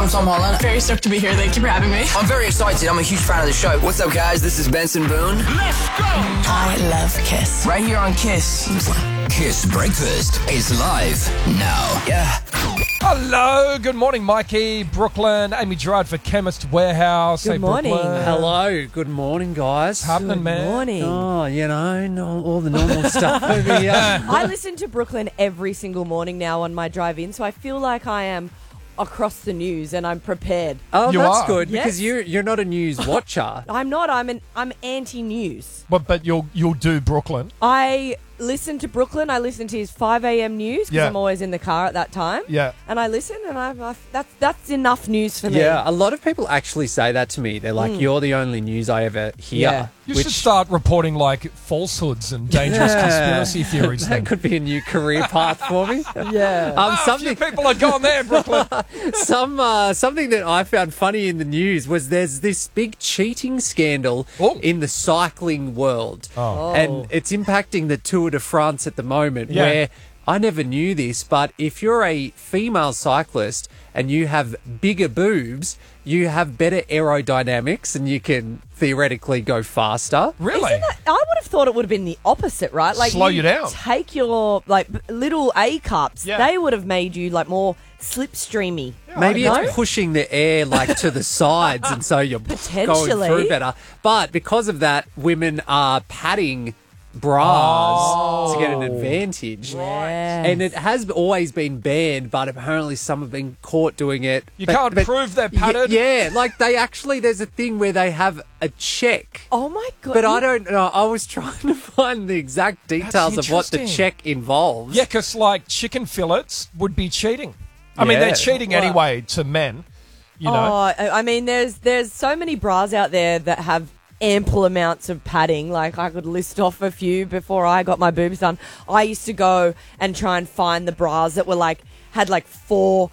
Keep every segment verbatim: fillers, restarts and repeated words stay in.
I'm Tom Holland. Very stoked to be here. Thank you for having me. I'm very excited. I'm a huge fan of the show. What's up, guys? This is Benson Boone. Let's go! I love Kiss. Right here on Kiss. Kiss Breakfast is live now. Yeah. Hello, good morning, Mikey, Brooklyn, Amy Gerard for Chemist Warehouse. Good hey, morning. Brooklyn. Hello, good morning, guys. Happening, Good man. morning. Oh, you know, no, all the normal stuff over here. I listen to Brooklyn every single morning now on my drive in, so I feel like I am across the news and I'm prepared. Oh, You that's are. good Yes. because you're you're not a news watcher. I'm not. I'm an. I'm anti-news. But but you'll you'll do Brooklyn. I listen to Brooklyn. I listen to his five a.m. news because Yeah. I'm always in the car at that time. Yeah. And I listen, and I, I that's that's enough news for me. Yeah, a lot of people actually say that to me. They're like, "You're the only news I ever hear." Yeah. You which should start reporting like falsehoods and dangerous Yeah. conspiracy theories. that Then. could be a new career path for me. Yeah. Um, Ah, a few something people are gone there, Brooklyn. some uh, something that I found funny in the news was there's this big cheating scandal Oh. in the cycling world, Oh. and it's impacting the Tour de France at the moment. Yeah. Where I never knew this, but if you're a female cyclist and you have bigger boobs, you have better aerodynamics and you can theoretically go faster. Really? Isn't that, I would have thought it would have been the opposite, right? Like Slow you down. Take your like b- little A cups. Yeah. They would have made you like more slipstreamy. Maybe No? it's pushing the air like to the sides, and so you're going Potentially. through better. But because of that, women are padding bras to get an advantage. Yes. And it has always been banned, but apparently some have been caught doing it. You But- can't but- prove they're Ye- padded. Yeah, like they actually, there's a thing where they have a check. Oh my god! But I don't know. I was trying to find the exact details of what the interesting. check involves. Yeah, because like chicken fillets would be cheating. I mean, Yeah. they're cheating Well- anyway to men. You know. Oh, I I mean, there's there's so many bras out there that have ample amounts of padding. Like I could list off a few before I got my boobs done. I used to go and try and find the bras that were like had like four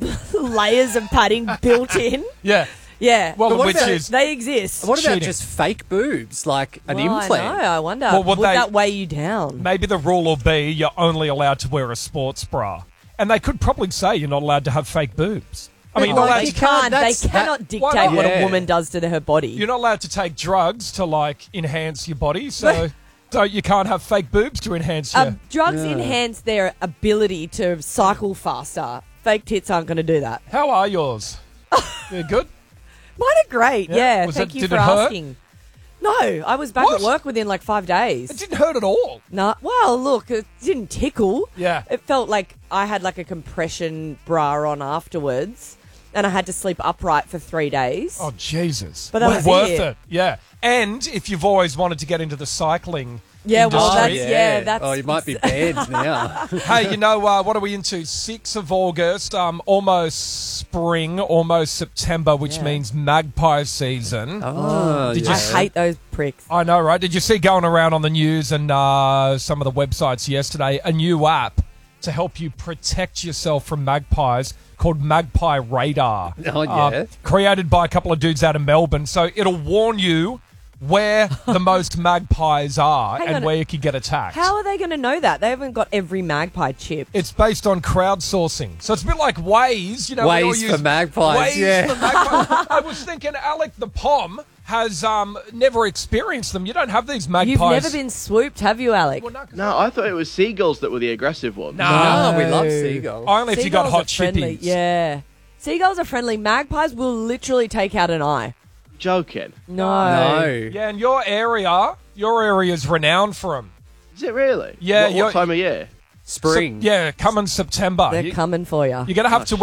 layers of padding built in. Yeah. Yeah, Well, But what which about- is they exist. What about Cheating. just fake boobs, like an Well, implant? I know. I wonder. Well, would would they- that weigh you down? maybe the rule will be you're only allowed to wear a sports bra, and they could probably say you're not allowed to have fake boobs. I mean, you're Oh, not allowed they to, can't- can't. They that's- that- cannot Why dictate not? what a Yeah. woman does to her body. you're not allowed to take drugs to like enhance your body, so so you can't have fake boobs to enhance your. Um, drugs Yeah. enhance their ability to cycle faster. Fake tits aren't going to do that. How are yours? They're good. Mine are great. Yeah. Yeah, Was thank it- you did for it hurt? asking. No, I was back What? at work within like five days. It didn't hurt at all. No, well, look, it didn't tickle. Yeah. It felt like I had like a compression bra on afterwards, and I had to sleep upright for three days. Oh Jesus! But that Well, was worth it. it. Yeah. And if you've always wanted to get into the cycling Yeah, well, industry, that's- yeah, that's- Oh, you might be banned now. hey, you know, uh, what are we into? sixth of August, um, almost spring, almost September, which Yeah. means magpie season. Oh, Did you I s- hate those pricks. I know, right? Did you see going around on the news and uh, some of the websites yesterday, a new app to help you protect yourself from magpies called Magpie Radar. Oh, yeah. Uh, created by a couple of dudes out of Melbourne. So it'll warn you where the most magpies are Hang and on. where you can get attacked. How are they going to know that? They haven't got every magpie chip. It's based on crowdsourcing. So it's a bit like Waze. You know, we all Waze use for magpies, Waze yeah. for magpies. I was thinking Alec the Pom has um, never experienced them. You don't have these magpies. You've never been swooped, have you, Alec? Well, no, 'cause No, I thought it was seagulls that were the aggressive ones. No. Ah, we love No. seagulls. only if you got Seagulls hot are friendly. chippies. Yeah. Seagulls are friendly. Magpies will literally take out an eye. Joking. No. No. Yeah, and your area, your area is renowned for them. Is it really? Yeah, What, you're- what time of year? Spring. yeah, come in September. They're You, coming for you. you're going to have to